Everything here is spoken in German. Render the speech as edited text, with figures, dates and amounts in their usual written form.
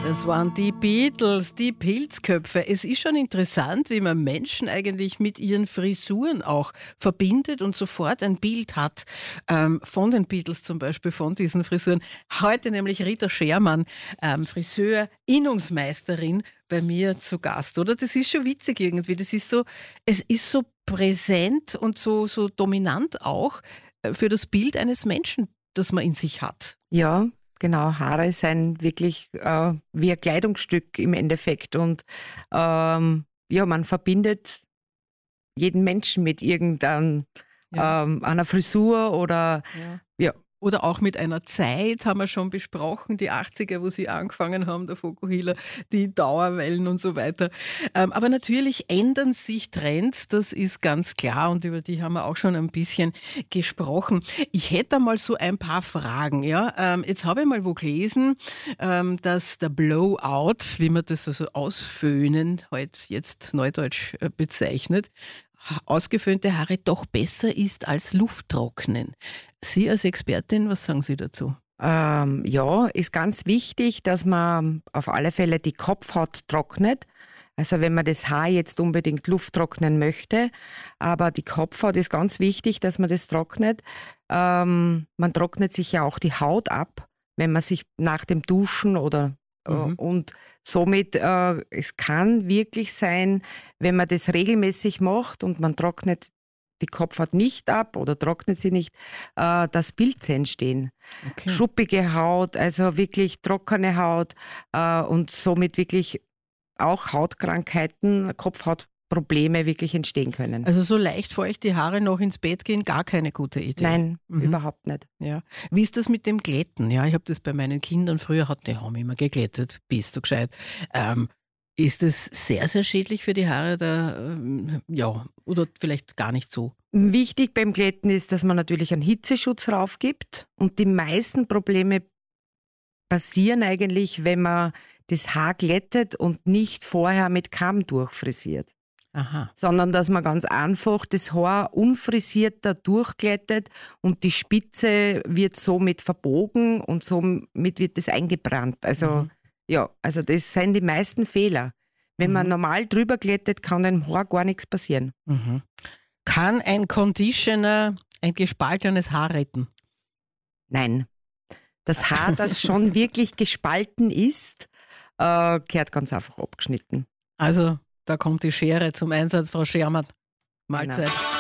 Das waren die Beatles, die Pilzköpfe. Es ist schon interessant, wie man Menschen eigentlich mit ihren Frisuren auch verbindet und sofort ein Bild hat von den Beatles zum Beispiel, von diesen Frisuren. Heute nämlich Rita Schermann, Friseur, Innungsmeisterin bei mir zu Gast, oder? Das ist schon witzig irgendwie. Das ist so, es ist so präsent und so dominant auch für das Bild eines Menschen, das man in sich hat. Ja, genau. Haare sind wirklich wie ein Kleidungsstück im Endeffekt. Und man verbindet jeden Menschen mit irgendeiner einer Frisur oder ja. Oder auch mit einer Zeit, haben wir schon besprochen, die 80er, wo sie angefangen haben, der Fokuhila, die Dauerwellen und so weiter. Aber natürlich ändern sich Trends, das ist ganz klar und über die haben wir auch schon ein bisschen gesprochen. Ich hätte mal so ein paar Fragen. Ja? Jetzt habe ich mal wo gelesen, dass der Blowout, wie man das also ausföhnen, halt jetzt neudeutsch bezeichnet, ausgeföhnte Haare doch besser ist als Lufttrocknen. Sie als Expertin, was sagen Sie dazu? Ist ganz wichtig, dass man auf alle Fälle die Kopfhaut trocknet. Also wenn man das Haar jetzt unbedingt lufttrocknen möchte, aber die Kopfhaut ist ganz wichtig, dass man das trocknet. Man trocknet sich ja auch die Haut ab, wenn man sich nach dem Duschen oder und somit, es kann wirklich sein, wenn man das regelmäßig macht und man trocknet die Kopfhaut nicht ab oder trocknet sie nicht, dass Pilze entstehen. Okay. Schuppige Haut, also wirklich trockene Haut und somit wirklich auch Hautkrankheiten, Kopfhautprobleme wirklich entstehen können. Also so leicht feucht die Haare noch ins Bett gehen, gar keine gute Idee. Nein, überhaupt nicht. Ja. Wie ist das mit dem Glätten? Ja, ich habe das bei meinen Kindern früher, die haben immer geglättet, bist du gescheit. Ist das sehr, sehr schädlich für die Haare? Oder vielleicht gar nicht so? Wichtig beim Glätten ist, dass man natürlich einen Hitzeschutz raufgibt. Und die meisten Probleme passieren eigentlich, wenn man das Haar glättet und nicht vorher mit Kamm durchfrisiert. Aha. Sondern dass man ganz einfach das Haar unfrisierter durchglättet und die Spitze wird somit verbogen und somit wird das eingebrannt. Also also das sind die meisten Fehler. Wenn man normal drüber glättet, kann dem Haar gar nichts passieren. Kann ein Conditioner ein gespaltenes Haar retten? Nein. Das Haar, das schon wirklich gespalten ist, gehört ganz einfach abgeschnitten. Also, da kommt die Schere zum Einsatz, Frau Schermann. Mahlzeit. Genau.